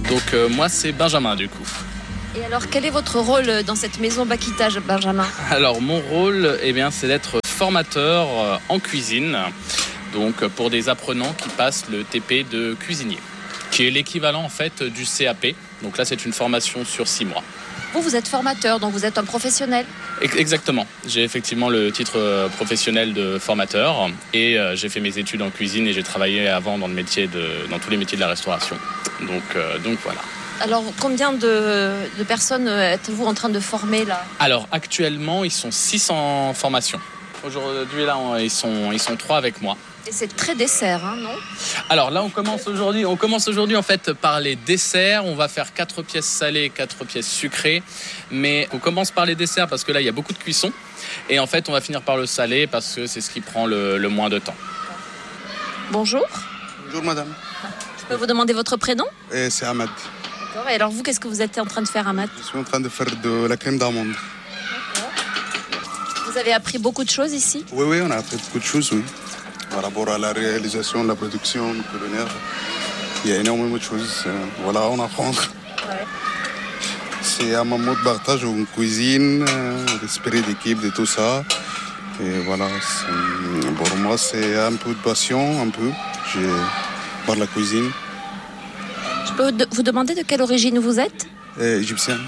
Donc moi c'est Benjamin du coup. Et alors quel est votre rôle dans cette maison Bakita, Benjamin? Alors mon rôle c'est d'être formateur en cuisine, donc pour des apprenants qui passent le TP de cuisinier, qui est l'équivalent en fait du CAP. Donc là c'est une formation sur 6 mois. Vous êtes formateur, donc vous êtes un professionnel. Exactement. J'ai effectivement le titre professionnel de formateur et j'ai fait mes études en cuisine et j'ai travaillé avant dans tous les métiers de la restauration. Donc voilà. Alors combien de personnes êtes-vous en train de former là? Alors actuellement ils sont 6 en formation. Aujourd'hui là ils sont 3 avec moi. Et c'est très dessert, non? Alors là, on commence aujourd'hui en fait par les desserts. On va faire 4 pièces salées et 4 pièces sucrées. Mais on commence par les desserts parce que là, il y a beaucoup de cuisson. Et en fait, on va finir par le salé parce que c'est ce qui prend le moins de temps. Bonjour. Bonjour madame. Je peux vous demander votre prénom? C'est Ahmed. D'accord. Et alors vous, qu'est-ce que vous êtes en train de faire, Ahmed? Je suis en train de faire de la crème d'amande. D'accord. Vous avez appris beaucoup de choses ici? Oui, on a appris beaucoup de choses, oui. Par rapport à la réalisation, la production culinaire, il y a énormément de choses. On apprend. Ouais. C'est un moment de partage en cuisine, l'esprit d'équipe, de tout ça. Et voilà, pour moi, c'est un peu de passion, par la cuisine. Je peux vous demander de quelle origine vous êtes? Égyptienne.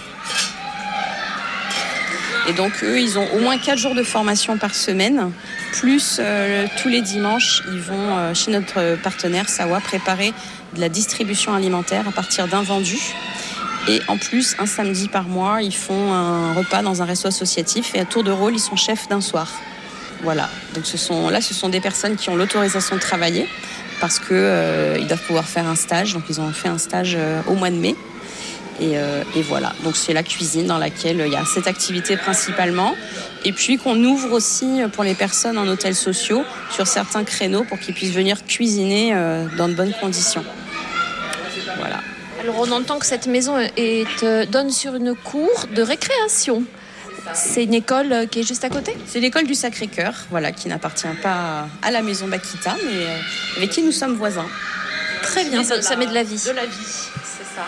Et donc eux, ils ont au moins 4 jours de formation par semaine, plus tous les dimanches, ils vont chez notre partenaire Sawa préparer de la distribution alimentaire à partir d'invendus. Et en plus, un samedi par mois, ils font un repas dans un resto associatif et à tour de rôle, ils sont chefs d'un soir. Voilà, donc ce sont des personnes qui ont l'autorisation de travailler parce qu'ils doivent pouvoir faire un stage. Donc ils ont fait un stage au mois de mai. Et voilà, donc c'est la cuisine dans laquelle il y a cette activité principalement. Et puis qu'on ouvre aussi pour les personnes en hôtels sociaux sur certains créneaux pour qu'ils puissent venir cuisiner dans de bonnes conditions. Voilà. Alors on entend que cette maison donne sur une cour de récréation. C'est une école qui est juste à côté? C'est l'école du Sacré-Cœur, voilà, qui n'appartient pas à la maison Bakita, mais avec qui nous sommes voisins. Très bien, ça met de la vie. De la vie, c'est ça.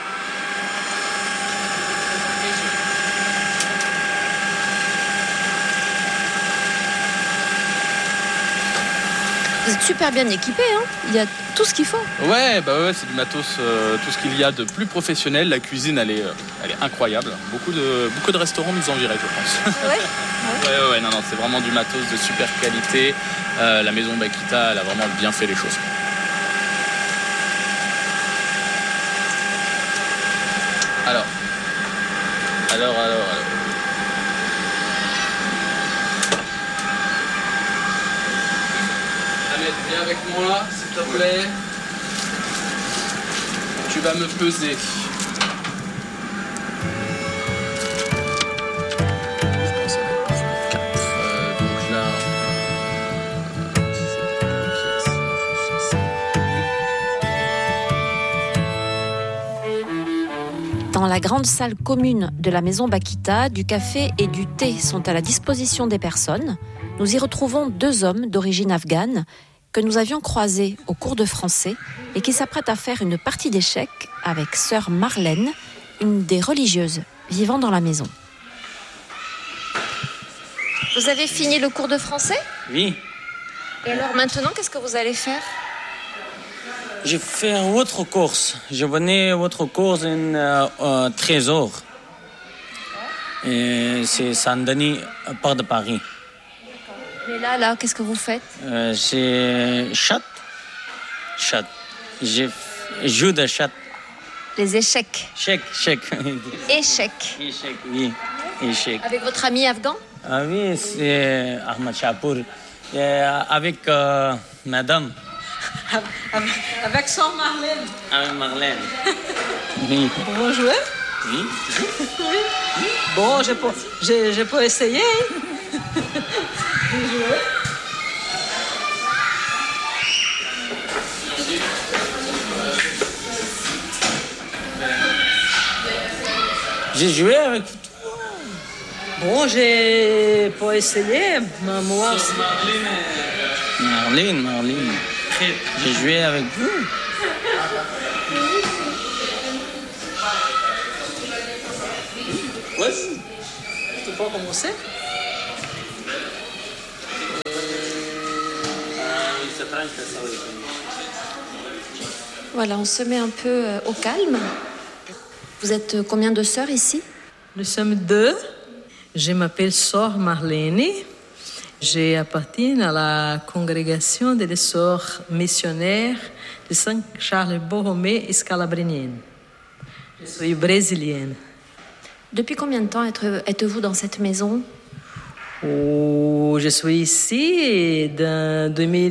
Vous êtes super bien équipés, Il y a tout ce qu'il faut. Ouais, c'est du matos, tout ce qu'il y a de plus professionnel. La cuisine, elle est incroyable. Beaucoup de restaurants nous enviraient, je pense. Ouais. Non, c'est vraiment du matos de super qualité. La maison Bakita, elle a vraiment bien fait les choses. Alors. Ahmed, viens avec moi, s'il te plaît. Tu vas me peser. Donc là. Dans la grande salle commune de la maison Bakita, du café et du thé sont à la disposition des personnes. Nous y retrouvons 2 hommes d'origine afghane que nous avions croisés au cours de français et qui s'apprêtent à faire une partie d'échecs avec sœur Marlène, une des religieuses vivant dans la maison. Vous avez fini le cours de français? Oui. Et alors maintenant, qu'est-ce que vous allez faire? Je fais autre course. Je venais à votre course en Trésor. Et c'est Saint-Denis, part de Paris. Mais là, qu'est-ce que vous faites? C'est chat. Je joue de chat. Les échecs. Échec. Échecs. Échec, oui. Échec. Avec votre ami afghan? Ah oui, c'est Ahmad Chapour. Avec madame. Avec sœur Marlène. Avec Marlène. Oui. Bonjour. Oui. Bon, j'ai pas essayé. J'ai joué avec toi. Bon, j'ai pas essayé, mais moi... Marlène. J'ai joué avec vous. Vas-y, tu peux commencer. Voilà, on se met un peu au calme. Vous êtes combien de sœurs ici? Nous sommes 2. Je m'appelle Sœur Marlène. J'appartiens à la congrégation des sœurs missionnaires de Saint-Charles-Borromée Scalabrinienne. Je suis brésilienne. Depuis combien de temps êtes-vous dans cette maison? Je suis ici en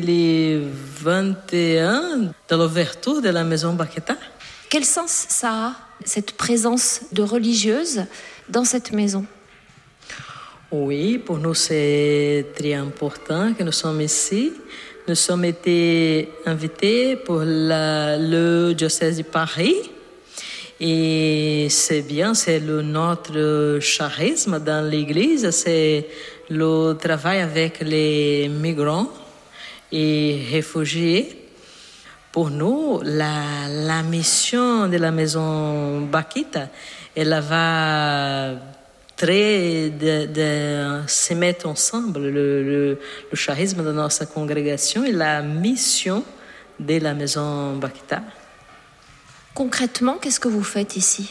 2021, dans l'ouverture de la maison Baqueta. Quel sens ça a, cette présence de religieuses dans cette maison? Oui, pour nous c'est très important que nous sommes ici. Nous sommes été invités pour le diocèse de Paris. Et c'est bien, c'est notre charisme dans l'Église, c'est le travail avec les migrants et réfugiés. Pour nous, la mission de la maison Baquita, elle va très de se mettre ensemble, le charisme de notre congrégation et la mission de la maison Baquita. Concrètement, qu'est-ce que vous faites ici?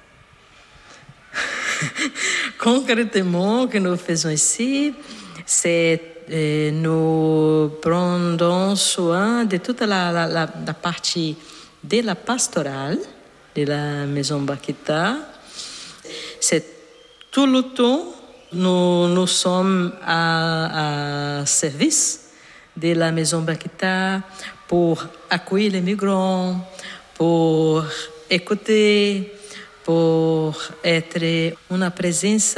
Concrètement, ce que nous faisons ici, c'est nous prenons soin de toute la partie de la pastorale de la maison Baqueta. C'est tout le temps, nous sommes à service de la maison Baqueta pour accueillir les migrants, pour écouter, pour être une présence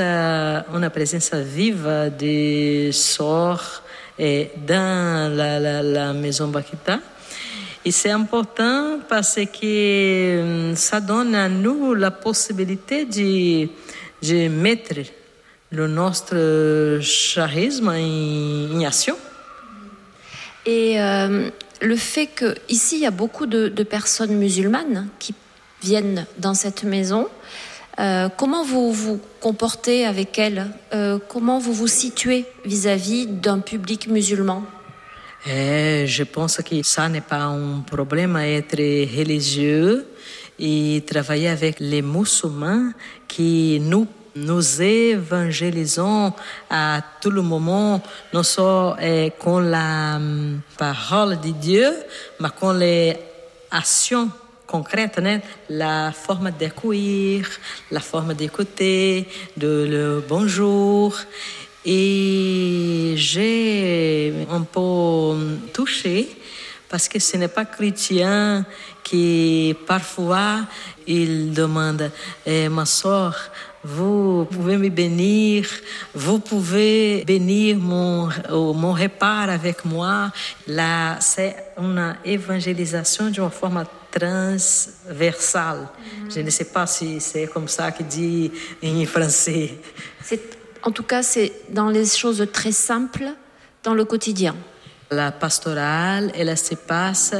vive des sœurs dans la maison Baqueta. Et c'est important parce que ça donne à nous la possibilité de mettre notre charisme en action. Et le fait qu'ici, il y a beaucoup de personnes musulmanes qui viennent dans cette maison, comment vous vous comportez avec elles? Comment vous vous situez vis-à-vis d'un public musulman? Je pense que ça n'est pas un problème à être religieux et travailler avec les musulmans qui nous évangélisons à tout le moment, non seulement con la parole de Dieu, mais con les actions concrètes, la forme d'accueillir, la forme d'écouter, le bonjour. Et j'ai un peu touché parce que ce n'est pas chrétien qui parfois il demande ma sœur, vous pouvez me bénir, vous pouvez bénir mon repas avec moi. Là, c'est une évangélisation d'une forme transversale. Je ne sais pas si c'est comme ça que dit en français. En tout cas, c'est dans les choses très simples, dans le quotidien. La pastorale, elle se passe